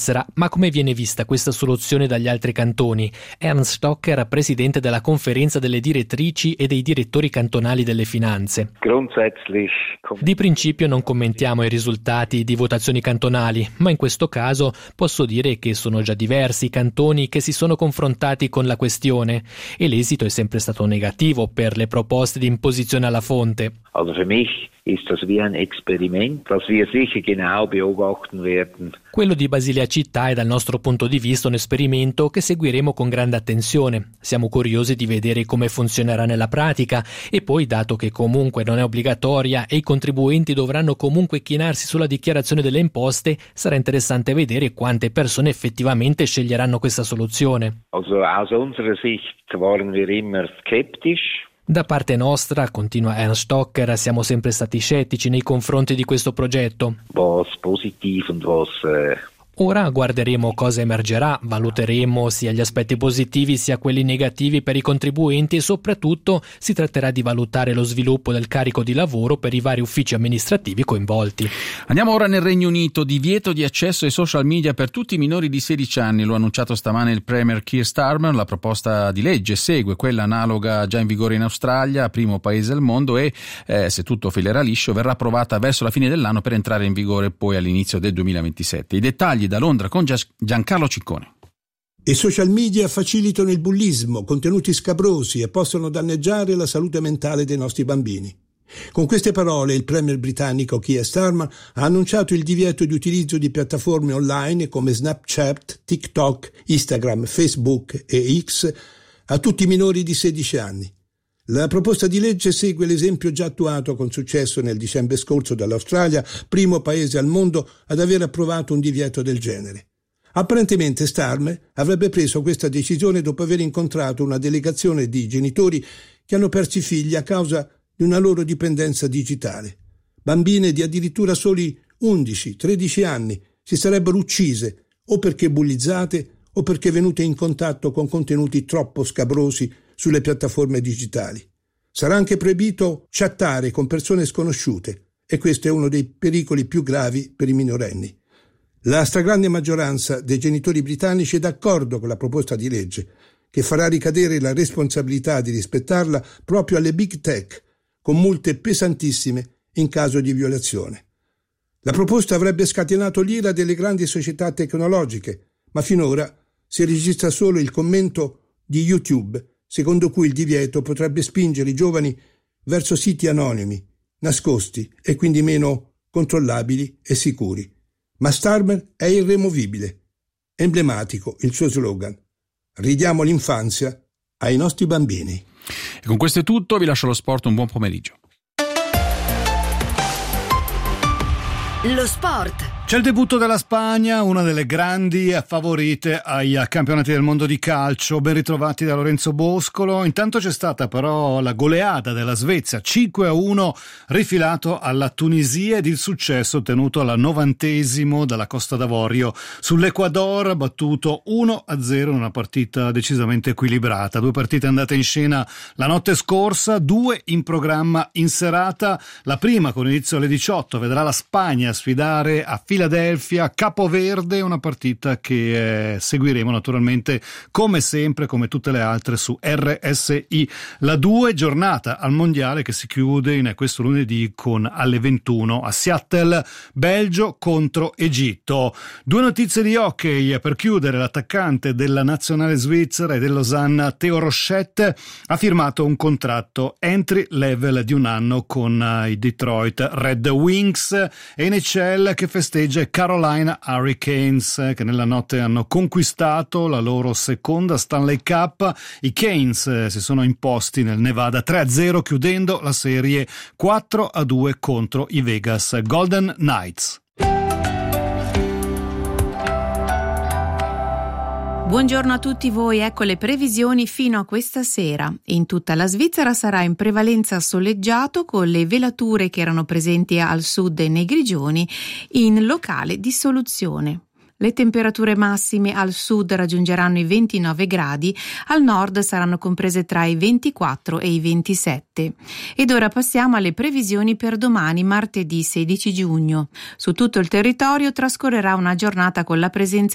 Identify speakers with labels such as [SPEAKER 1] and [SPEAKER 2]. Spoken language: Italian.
[SPEAKER 1] Svizzera. Ma come viene vista questa soluzione dagli altri cantoni? Ernst Stocker, presidente della conferenza delle direttrici e dei direttori cantonali delle finanze. Di principio non commentiamo i risultati di votazioni cantonali, ma in questo caso posso dire che sono già diversi i cantoni che si sono confrontati con la questione e l'esito è sempre stato negativo per le proposte di imposizione alla fonte.
[SPEAKER 2] Also für mich ist das wie ein Experiment, das wir sicher genau beobachten werden.
[SPEAKER 1] Quello di Basilea Città è dal nostro punto di vista un esperimento che seguiremo con grande attenzione. Siamo curiosi di vedere come funzionerà nella pratica e poi, dato che comunque non è obbligatoria e i contribuenti dovranno comunque chinarsi sulla dichiarazione delle imposte, sarà interessante vedere quante persone effettivamente sceglieranno questa soluzione.
[SPEAKER 2] Also aus unserer Sicht waren wir immer skeptisch.
[SPEAKER 1] Da parte nostra, continua Ernst Stocker, siamo sempre stati scettici nei confronti di questo progetto.
[SPEAKER 2] Was positiv und was
[SPEAKER 1] Ora guarderemo cosa emergerà, valuteremo sia gli aspetti positivi sia quelli negativi per i contribuenti e soprattutto si tratterà di valutare lo sviluppo del carico di lavoro per i vari uffici amministrativi coinvolti.
[SPEAKER 3] Andiamo ora nel Regno Unito. Divieto di accesso ai social media per tutti i minori di 16 anni. Lo ha annunciato stamane il Premier Keir Starmer. La proposta di legge segue quella analoga già in vigore in Australia, primo paese al mondo, e se tutto filerà liscio verrà approvata verso la fine dell'anno per entrare in vigore poi all'inizio del 2027. I dettagli da Londra con Giancarlo Ciccone.
[SPEAKER 4] I social media facilitano il bullismo, contenuti scabrosi e possono danneggiare la salute mentale dei nostri bambini. Con queste parole il premier britannico Keir Starmer ha annunciato il divieto di utilizzo di piattaforme online come Snapchat, TikTok, Instagram, Facebook e X a tutti i minori di 16 anni. La proposta di legge segue l'esempio già attuato con successo nel dicembre scorso dall'Australia, primo paese al mondo ad aver approvato un divieto del genere. Apparentemente Starmer avrebbe preso questa decisione dopo aver incontrato una delegazione di genitori che hanno perso i figli a causa di una loro dipendenza digitale. Bambine di addirittura soli 11-13 anni si sarebbero uccise o perché bullizzate o perché venute in contatto con contenuti troppo scabrosi sulle piattaforme digitali. Sarà anche proibito chattare con persone sconosciute e questo è uno dei pericoli più gravi per i minorenni. La stragrande maggioranza dei genitori britannici è d'accordo con la proposta di legge, che farà ricadere la responsabilità di rispettarla proprio alle big tech, con multe pesantissime in caso di violazione. La proposta avrebbe scatenato l'ira delle grandi società tecnologiche, ma finora si registra solo il commento di YouTube, secondo cui il divieto potrebbe spingere i giovani verso siti anonimi, nascosti e quindi meno controllabili e sicuri. Ma Starmer è irremovibile. Emblematico il suo slogan: ridiamo l'infanzia ai nostri bambini.
[SPEAKER 3] E con questo è tutto, vi lascio allo sport, un buon pomeriggio.
[SPEAKER 5] Lo sport.
[SPEAKER 6] C'è il debutto della Spagna, una delle grandi favorite ai campionati del mondo di calcio. Ben ritrovati da Lorenzo Boscolo. Intanto c'è stata però la goleada della Svezia, 5-1 rifilato alla Tunisia, ed il successo ottenuto al 90° dalla Costa d'Avorio sull'Ecuador, battuto 1-0 in una partita decisamente equilibrata. 2 partite andate in scena la notte scorsa, 2 in programma in serata. La prima, con inizio alle 18, vedrà la Spagna sfidare a Philadelphia Capoverde, una partita che seguiremo naturalmente come sempre, come tutte le altre, su RSI. La 2, giornata al mondiale che si chiude in questo lunedì con alle 21 a Seattle Belgio contro Egitto. 2 notizie di hockey per chiudere. L'attaccante della nazionale svizzera e del Lausanne Theo Rochette ha firmato un contratto entry level di 1 anno con i Detroit Red Wings. NHL che festeggia Carolina Hurricanes, che nella notte hanno conquistato la loro seconda Stanley Cup. I Canes si sono imposti nel Nevada 3-0, chiudendo la serie 4-2 contro i Vegas Golden Knights.
[SPEAKER 7] Buongiorno a tutti voi, ecco le previsioni fino a questa sera. In tutta la Svizzera sarà in prevalenza soleggiato, con le velature che erano presenti al sud e nei grigioni in locale dissoluzione. Le temperature massime al sud raggiungeranno i 29 gradi, al nord saranno comprese tra i 24 e i 27. Ed ora passiamo alle previsioni per domani, martedì 16 giugno. Su tutto il territorio trascorrerà una giornata con la presenza